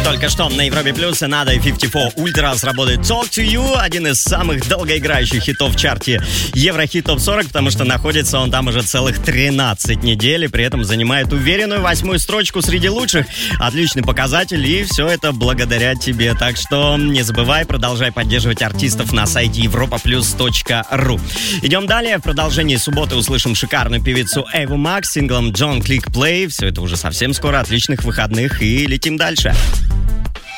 только что на Европе Плюс Надо и 54 Ультра с работы Talk to You. Один из самых долгоиграющих хитов в чарте Еврохит Топ 40, потому что находится он там уже целых 13 недель, и при этом занимает уверенную 8-ю строчку среди лучших. Отличный показатель, и все это благодаря тебе. Так что не забывай, продолжай поддерживать артистов на сайте europaplus.ru. Идем далее. В продолжении субботы услышим шикарную певицу Эву Макс с синглом Don't Click Play. Все это уже совсем скоро. Отличных выходных и летим дальше.